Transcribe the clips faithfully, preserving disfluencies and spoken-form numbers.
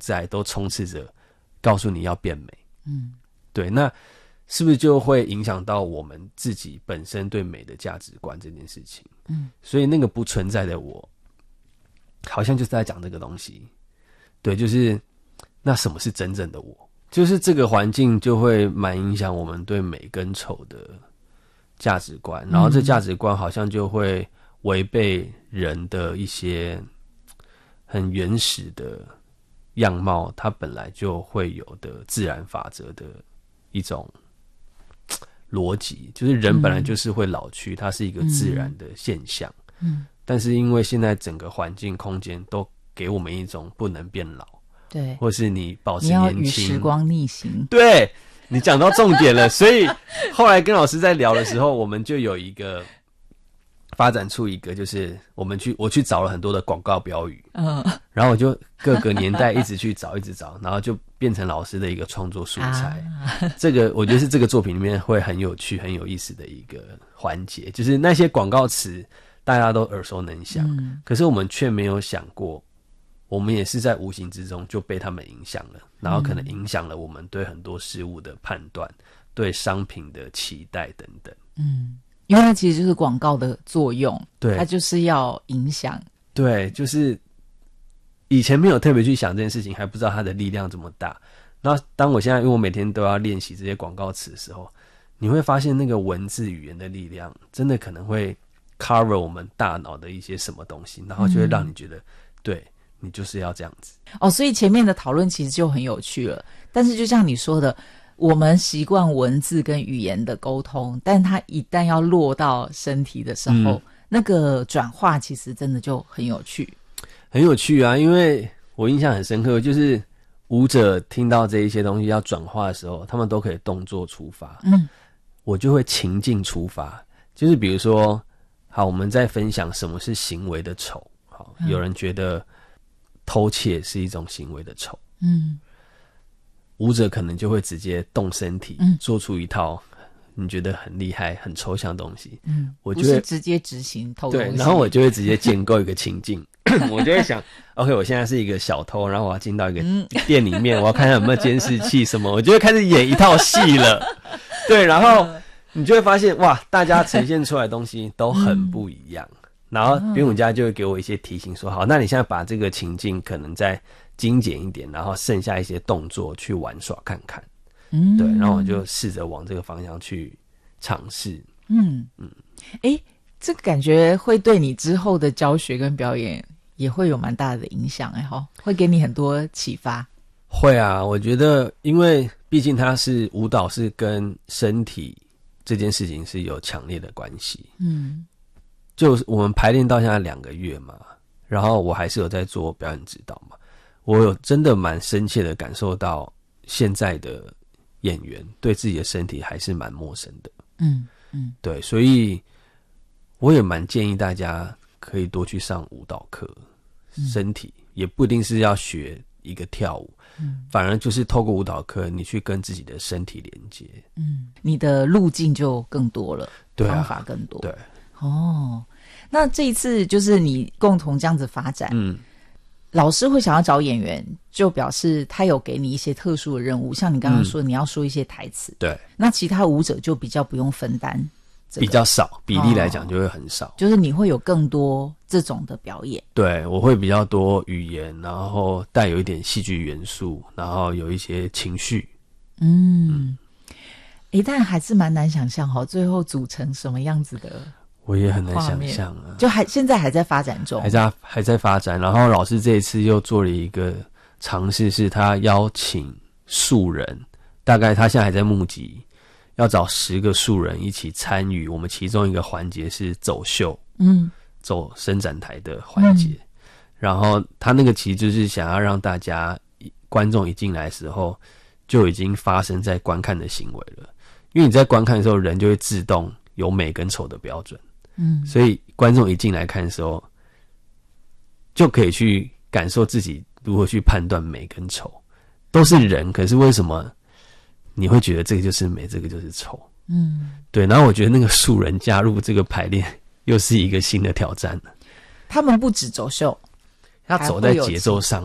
在都充斥着告诉你要变美。 嗯， 对，那是不是就会影响到我们自己本身对美的价值观这件事情？ 嗯， 所以那个不存在的我，好像就是在讲这个东西。对，就是那什么是真正的我？就是这个环境就会蛮影响我们对美跟丑的价值观，然后这价值观好像就会违背人的一些很原始的样貌，它本来就会有的自然法则的一种逻辑，就是人本来就是会老去，它是一个自然的现象。 嗯， 但是因为现在整个环境空间都给我们一种不能变老， 对， 或是你保持你要年轻， 与时光逆行。 对，你讲到重点了。所以后来跟老师在聊的时候，我们就有一个发展出一个，就是我们去我去找了很多的广告标语， 嗯， 然后我就各个年代一直去找，一直找，然后就变成老师的一个创作素材。啊、这个我觉得是这个作品里面会很有趣、很有意思的一个环节，就是那些广告词大家都耳熟能详，嗯、可是我们却没有想过，我们也是在无形之中就被他们影响了，然后可能影响了我们对很多事物的判断、对商品的期待等等。 嗯。因为它其实就是广告的作用， 对， 它就是要影响。 对，就是以前没有特别去想这件事情，还不知道它的力量这么大。然后当我现在，因为我每天都要练习这些广告词的时候，你会发现那个文字语言的力量，真的可能会 cover 我们大脑的一些什么东西，然后就会让你觉得，嗯、对你就是要这样子。 哦，所以前面的讨论其实就很有趣了。但是就像你说的，我们习惯文字跟语言的沟通，但它一旦要落到身体的时候，嗯、那个转化其实真的就很有趣， 很有趣啊！因为我印象很深刻，就是舞者听到这一些东西要转化的时候，他们都可以动作出发，嗯，我就会情境出发，就是比如说，好，我们在分享什么是行为的丑，好，嗯、有人觉得偷窃是一种行为的丑，嗯。舞者可能就会直接动身体，嗯、做出一套你觉得很厉害、很抽象的东西。嗯，我就会不是直接执行偷东西， 对，然后我就会直接建构一个情境，我就会想 ，OK， 我现在是一个小偷，然后我要进到一个店里面，嗯、我要看看有没有监视器什么，我就会开始演一套戏了。对，然后你就会发现，哇，大家呈现出来的东西都很不一样。嗯、然后编舞家就会给我一些提醒说，好，那你现在把这个情境可能在精简一点，然后剩下一些动作去玩耍看看，嗯，对，然后我就试着往这个方向去尝试，嗯嗯， 哎、欸，这个感觉会对你之后的教学跟表演也会有蛮大的影响，哎哈，会给你很多启发。 会啊，我觉得，因为毕竟它是舞蹈，是跟身体这件事情是有强烈的关系，嗯，就我们排练到现在两个月嘛，然后我还是有在做表演指导嘛。我有真的蛮深切的感受到，现在的演员对自己的身体还是蛮陌生的。嗯嗯，对，所以我也蛮建议大家可以多去上舞蹈课，嗯、身体也不一定是要学一个跳舞，嗯、反而就是透过舞蹈课，你去跟自己的身体连接， 嗯，你的路径就更多了， 对啊、 方法更多。 对， 哦，那这一次就是你共同这样子发展，嗯。老师会想要找演员，就表示他有给你一些特殊的任务，像你刚刚说、嗯、你要说一些台词， 对， 那其他舞者就比较不用分担、这个， 比较少，比例来讲就会很少、哦， 就是你会有更多这种的表演。 对，我会比较多语言，然后带有一点戏剧元素，然后有一些情绪。 嗯，诶、欸，但还是蛮难想象哈，最后组成什么样子的。 我也很难想象啊， 就还现在还在发展中， 还在还在发展。然后老师这一次又做了一个尝试，是他邀请素人，大概他现在还在募集，要找十个素人一起参与我们其中一个环节是走秀，嗯，走伸展台的环节。嗯、然后他那个其实就是想要让大家观众一进来的时候就已经发生在观看的行为了，因为你在观看的时候，人就会自动有美跟丑的标准。嗯，所以观众一进来看的时候，就可以去感受自己如何去判断美跟丑，都是人，可是为什么你会觉得这个就是美，这个就是丑？嗯，对。然后我觉得那个素人加入这个排练，又是一个新的挑战了。 他们不止走秀， 他走在节奏上啊，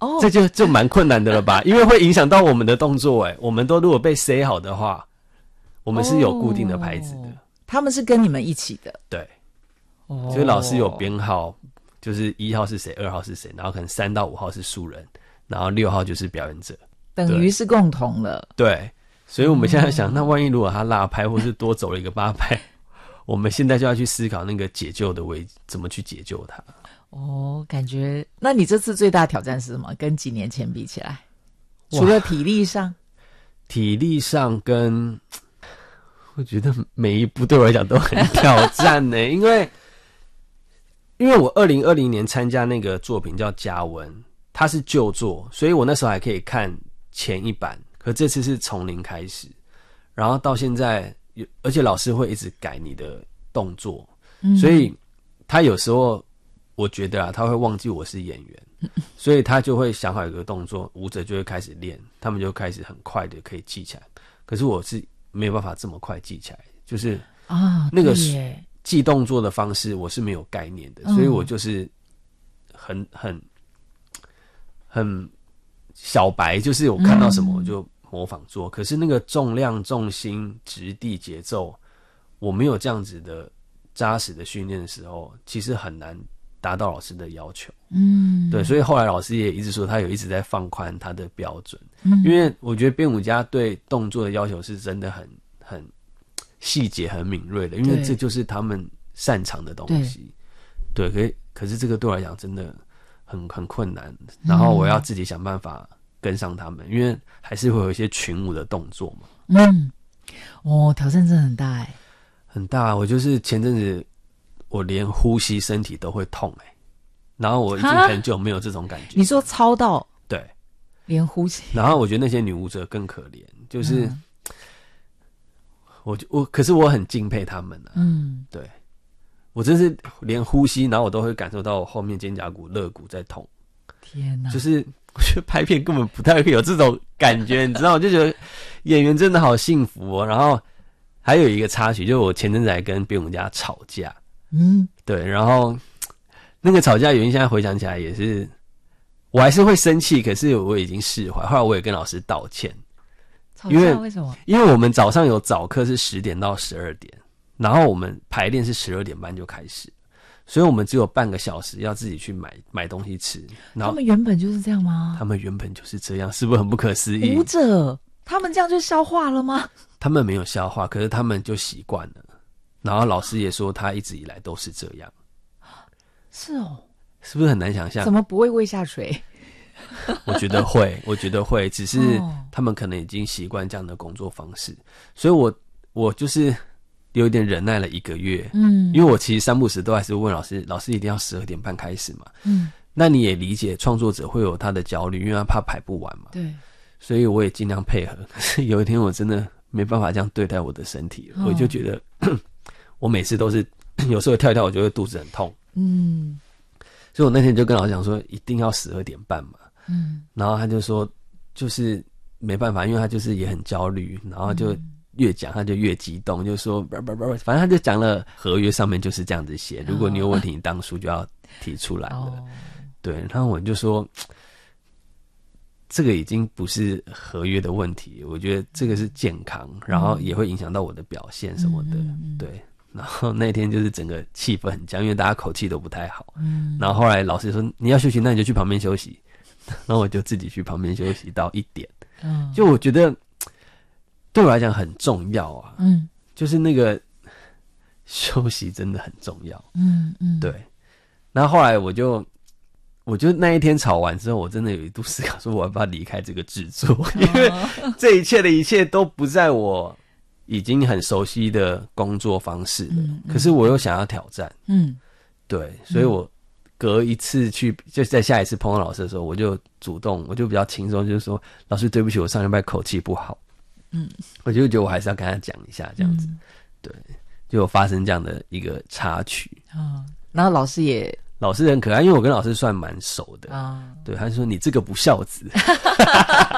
哦， 这就就蛮困难的了吧？因为会影响到我们的动作。哎，我们都如果被塞好的话，我们是有固定的牌子的。 哦，他们是跟你们一起的。 对， 哦， 所以老师有编号，就是一号是谁，二号是谁，然后可能三到五号是素人，然后六号就是表演者， 等于是共同了。 对，所以我们现在想，哦，那万一如果他落拍或是多走了一个八拍，我们现在就要去思考那个解救的危，怎么去解救他。 哦，感觉，那你这次最大的挑战是什么？跟几年前比起来，除了体力上， 体力上跟我觉得每一步对我来讲都很挑战呢，因为因为我二零二零年参加那个作品叫《嘉文》，它是旧作，所以我那时候还可以看前一版，可这次是从零开始，然后到现在，而且老师会一直改你的动作，嗯，所以他有时候我觉得啊，他会忘记我是演员，所以他就会想好一个动作，舞者就会开始练，他们就开始很快的可以记起来。可是我是没有办法这么快记起来，就是啊， 那个记动作的方式我是没有概念的，嗯，所以我就是很很很小白，就是我看到什么我就模仿做，嗯，可是那个重量、重心、质地、节奏，我没有这样子的扎实的训练的时候，其实很难达到老师的要求。嗯，对，所以后来老师也一直说他有一直在放宽他的标准，嗯，因为我觉得编舞家对动作的要求是真的很很细节、很敏锐的，因为这就是他们擅长的东西。对，可是可是这个对我来讲真的很很困难，然后我要自己想办法跟上他们，因为还是会有一些群舞的动作嘛。 嗯，哦，挑战真的很大哎， 很大。我就是前阵子我连呼吸身体都会痛哎，然后我已经很久没有这种感觉。 你说操到对， 连呼吸， 然后我觉得那些女舞者更可怜，就是、嗯、我我可是我很敬佩他们啊。嗯，对，我真是连呼吸，然后我都会感受到我后面肩胛骨、肋骨在痛。 天哪！ 就是我觉得拍片根本不太会有这种感觉，你知道，我就觉得演员真的好幸福哦。然后还有一个插曲，就是我前阵子还跟编舞家吵架。嗯，对，然后那个吵架原因现在回想起来也是，我还是会生气，可是我已经释怀。后来我也跟老师道歉。 吵架为什么？ 因为我们早上有早课是十点到十二点，然后我们排练是十二点半就开始，所以我们只有半个小时要自己去买买东西吃。然后他们原本就是这样吗？ 他们原本就是这样，是不是很不可思议？ 舞者他们这样就消化了吗？ 他们没有消化，可是他们就习惯了。然后老师也说他一直以来都是这样。 是哦， 是不是很难想象？ 怎么不会胃下垂？ 我觉得会，我觉得会，只是他们可能已经习惯这样的工作方式，所以我我就是有点忍耐了一个月。嗯，因为我其实三不时都还是问老师，老师一定要十二点半开始嘛。嗯，那你也理解创作者会有他的焦虑，因为他怕排不完嘛。 对， 所以我也尽量配合。可是有一天我真的没办法这样对待我的身体了，哦、我就觉得我每次都是有时候跳一跳，我就会肚子很痛。嗯，所以我那天就跟老师讲说，一定要十二点半嘛。嗯，然后他就说，就是没办法，因为他就是也很焦虑，然后就越讲他就越激动，就说不不不，反正他就讲了合约上面就是这样子写，如果你有问题，你当初就要提出来了。哦、对，然后我就说，这个已经不是合约的问题，我觉得这个是健康，然后也会影响到我的表现什么的。嗯嗯嗯对。然后那天就是整个气氛很僵，因为大家口气都不太好。嗯。然后后来老师说你要休息，那你就去旁边休息。然后我就自己去旁边休息到一点。嗯。就我觉得对我来讲很重要啊。嗯。就是那个休息真的很重要。嗯嗯。对。然后后来我就我就那一天吵完之后，我真的有一度思考说我要不要离开这个制作，哦、因为这一切的一切都不在我已经很熟悉的工作方式了，嗯嗯、可是我又想要挑战，嗯，对，所以我隔一次去，就在下一次碰到老师的时候，我就主动，我就比较轻松，就是说，老师对不起，我上礼拜口气不好，嗯，我就觉得我还是要跟他讲一下，这样子，嗯、对，就有发生这样的一个插曲， 啊，然后老师也， 老师很可爱，因为我跟老师算蛮熟的，啊，对，他就说你这个不孝子。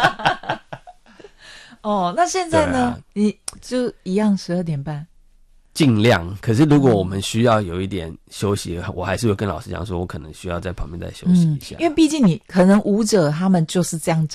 哦，那现在呢？啊、你就一样十二点半。 尽量。可是如果我们需要有一点休息，我还是会跟老师讲说，我可能需要在旁边再休息一下。 嗯、因为毕竟你可能舞者他们就是这样